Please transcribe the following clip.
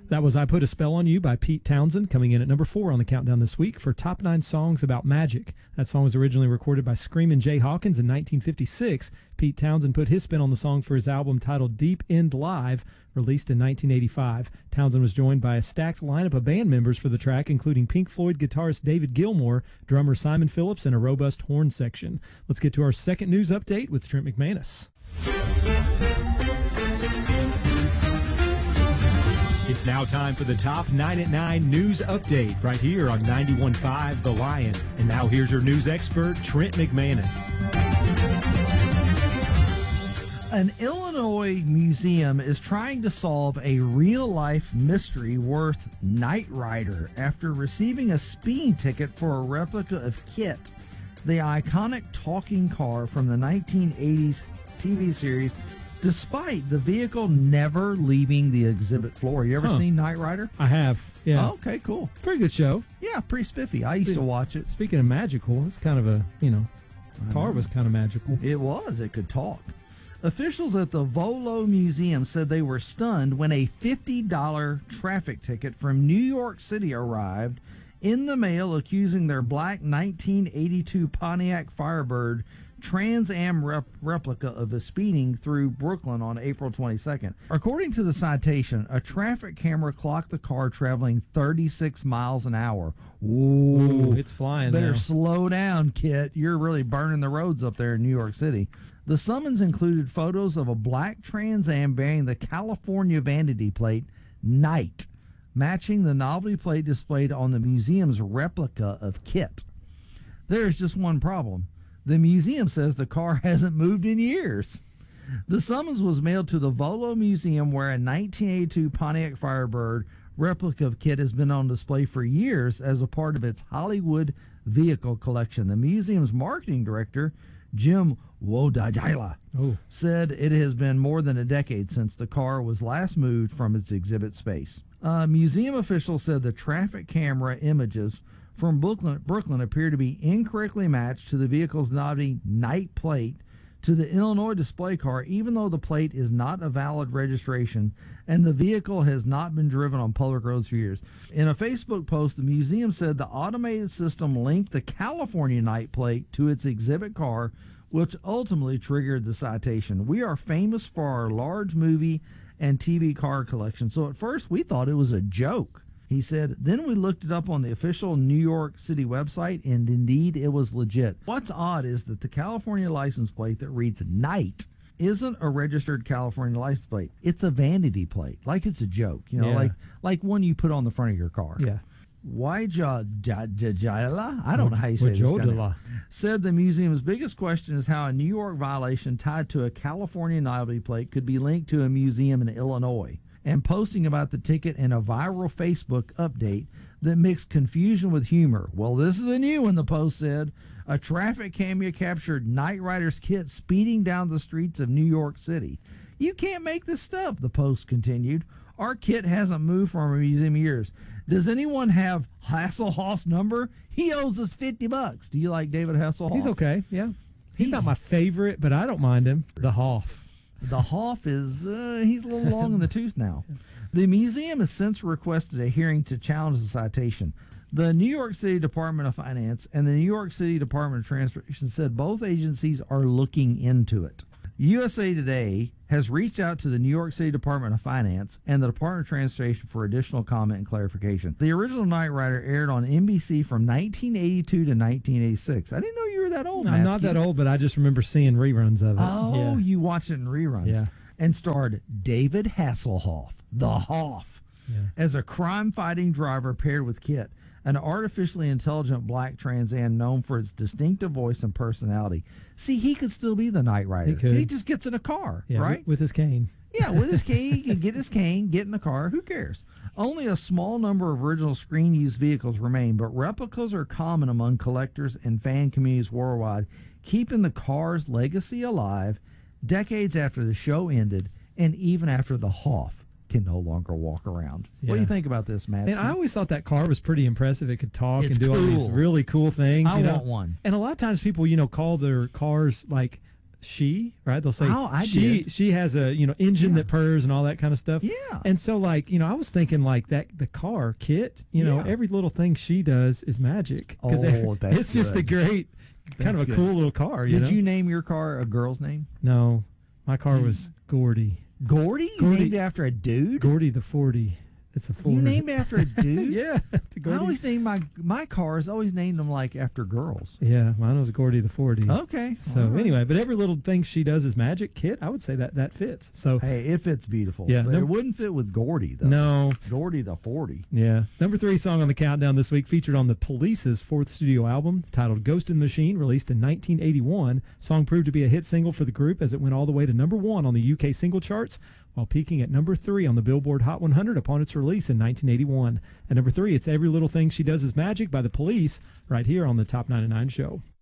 That was I Put a Spell on You by Pete Townsend, coming in at number 4 on the countdown this week for Top 9 Songs About Magic. That song was originally recorded by Screamin' Jay Hawkins in 1956. Pete Townsend put his spin on the song for his album titled Deep End Live, released in 1985. Townsend was joined by a stacked lineup of band members for the track, including Pink Floyd guitarist David Gilmour, drummer Simon Phillips, and a robust horn section. Let's get to our second news update with Trent McManus. It's now time for the Top 9 at 9 News Update right here on 91.5 The Lion. And now here's your news expert, Trent McManus. An Illinois museum is trying to solve a real-life mystery worth Knight Rider after receiving a speeding ticket for a replica of KITT, the iconic talking car from the 1980s TV series, despite the vehicle never leaving the exhibit floor. You ever seen Knight Rider? I have, yeah. Oh, okay, cool. Pretty good show. Yeah, pretty spiffy. I used to watch it. Speaking of magical, it's kind of a, car was kind of magical. It was. It could talk. Officials at the Volo Museum said they were stunned when a $50 traffic ticket from New York City arrived in the mail accusing their black 1982 Pontiac Firebird Trans Am replica of a speeding through Brooklyn on April 22nd. According to the citation, a traffic camera clocked the car traveling 36 miles an hour. Ooh, it's flying. Better now. slow down, KITT. You're really burning the roads up there in New York City. The summons included photos of a black Trans Am bearing the California vanity plate Knight, matching the novelty plate displayed on the museum's replica of KITT. There's just one problem. The museum says the car hasn't moved in years. The summons was mailed to the Volo Museum, where a 1982 Pontiac Firebird replica of KITT has been on display for years as a part of its Hollywood vehicle collection. The museum's marketing director, Jim Wodajila, said it has been more than a decade since the car was last moved from its exhibit space. Museum officials said the traffic camera images from Brooklyn appear to be incorrectly matched to the vehicle's novelty Knight plate to the Illinois display car, even though the plate is not a valid registration and the vehicle has not been driven on public roads for years. In a Facebook post, the museum said the automated system linked the California Knight plate to its exhibit car, which ultimately triggered the citation. We are famous for our large movie and TV car collection, so at first we thought it was a joke. He said, then we looked it up on the official New York City website, and indeed it was legit. What's odd is that the California license plate that reads Knight isn't a registered California license plate. It's a vanity plate, like it's a joke, like one you put on the front of your car. Yeah. Wajajala, I don't know how you say this, said the museum's biggest question is how a New York violation tied to a California novelty plate could be linked to a museum in Illinois, and posting about the ticket in a viral Facebook update that mixed confusion with humor. Well, this is a new one, the post said. A traffic camera captured Knight Rider's KITT speeding down the streets of New York City. You can't make this stuff, the post continued. Our KITT hasn't moved from a museum in years. Does anyone have Hasselhoff's number? He owes us $50. Do you like David Hasselhoff? He's okay, yeah. He's not my favorite, but I don't mind him. The Hoff. The Hoff is, he's a little long in the tooth now. The museum has since requested a hearing to challenge the citation. The New York City Department of Finance and the New York City Department of Transportation said both agencies are looking into it. USA Today has reached out to the New York City Department of Finance and the Department of Transportation for additional comment and clarification. The original Knight Rider aired on NBC from 1982 to 1986. I didn't know you were that old, I'm not that old, but I just remember seeing reruns of it. Oh, yeah. You watched it in reruns. Yeah. And starred David Hasselhoff, the Hoff, as a crime-fighting driver paired with KITT, an artificially intelligent black Trans Am known for its distinctive voice and personality. See, he could still be the Knight Rider. He just gets in a car, right? With his cane. Yeah, with his cane. He can get his cane, get in a car. Who cares? Only a small number of original screen-used vehicles remain, but replicas are common among collectors and fan communities worldwide, keeping the car's legacy alive decades after the show ended and even after the Hoff can no longer walk around. What do you think about this, Matt? And I always thought that car was pretty impressive. It could talk and do all these really cool things. I want one. And a lot of times people, call their cars like right? They'll say I did. she has a engine that purrs and all that kind of stuff. Yeah. And so like I was thinking like that the car Kit, every little thing she does is magic because that's it's just a good. great kind of a That's cool little car. Did you name your car a girl's name? No, my car was Gordy. Gordy? You named it after a dude? Gordy the 40. It's a Ford. You named it after a dude? Yeah. It's a I Gordy. always named my cars. Always named them like after girls. Yeah, mine was Gordy the 40. Okay. So all right. anyway, but every little thing she does is magic. Kit, I would say that fits. So Hey, it fits beautiful. Yeah, But no- it wouldn't fit with Gordy though. no, Gordy the 40. yeah. Number 3 song on the countdown this week featured on the Police's 4th studio album titled Ghost in the Machine, released in 1981. Song proved to be a hit single for the group as it went all the way to number 1 on the UK single charts, while peaking at number 3 on the Billboard Hot 100 upon its release in 1981. At number 3, it's Every Little Thing She Does Is Magic by the Police, right here on the Top 99 Show.